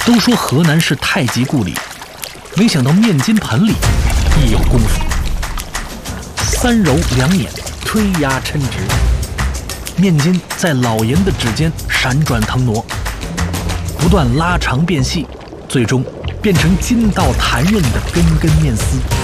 都说河南是太极故里，没想到面筋盆里亦有功夫。三揉两捻，推压抻直，面筋在老严的指尖闪转腾挪，不断拉长变细，最终变成筋道弹韧的根根面丝。